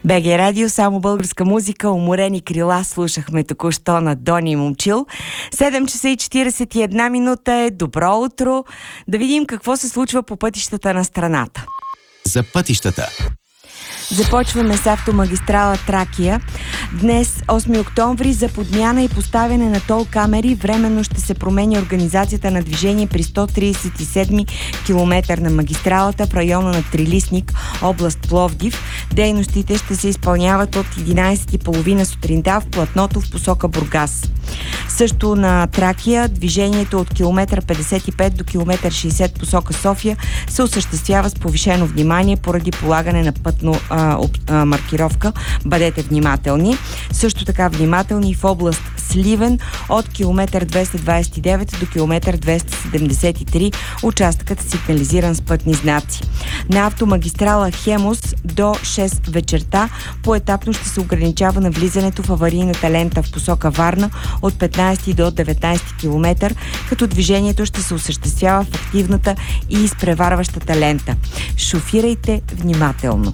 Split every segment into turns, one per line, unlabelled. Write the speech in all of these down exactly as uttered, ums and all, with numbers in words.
БГ Радио, само българска музика, уморени крила слушахме току-що на Дони Момчил. седем часа и четиридесет и една минута е. Добро утро! Да видим какво се случва по пътищата на страната.
За пътищата.
Започваме с автомагистрала Тракия. Днес, осми октомври, за подмяна и поставяне на тол камери временно ще се променя организацията на движение при сто тридесет и седми километър на магистралата в района на Трилистник, област Пловдив. Дейностите ще се изпълняват от единадесет и тридесет сутринта в платното в посока Бургас. Също на Тракия движението от километър петдесет и пет до километър шейсет посока София се осъществява с повишено внимание поради полагане на пътно а, а, маркировка. Бъдете внимателни. Също така внимателни в област Сливен от километър двеста двадесет и девет до километър двеста седемдесет и три. Участъкът е сигнализиран с пътни знаци. На автомагистрала Хемус до шест вечерта поетапно ще се ограничава навлизането в аварийната лента в посока Варна от петнадесети до деветнадесети километър, като движението ще се осъществява в активната и изпреварващата лента. Шофирайте внимателно.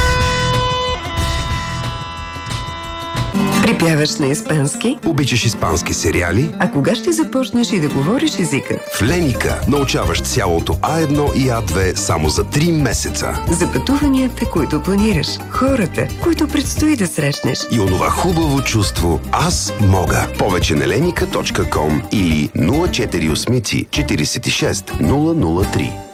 Припяваш на испански?
Обичаш испански сериали?
А кога ще започнеш и да говориш езика?
В Леника научаваш цялото А едно и А две само за три месеца.
За пътуванията, които планираш, хората, които предстои да срещнеш.
И онова хубаво чувство «Аз мога». Повече на леника точка ком или нула четири осем четиридесет и шест нула нула три.